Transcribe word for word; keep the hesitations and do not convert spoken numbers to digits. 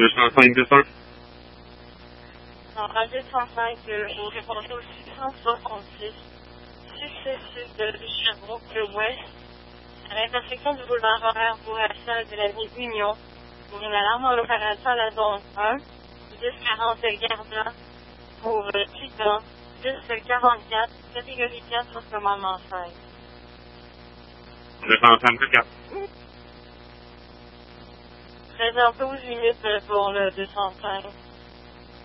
deux cent cinq, deux cents. En A deux cent cinq, euh, vous répondez au six cent soixante-six, successif de Sherbrooke-Ouest, à l'intersection du boulevard horaire Bourassa de l'avenue Union, pour une alarme en opération à la zone un, dix quarante Garda, pour euh, Titan, dix quarante-quatre, catégorie quatre sur commandement cinq. deux cent trente-quatre. treize heures douze minutes pour le deux cent cinq.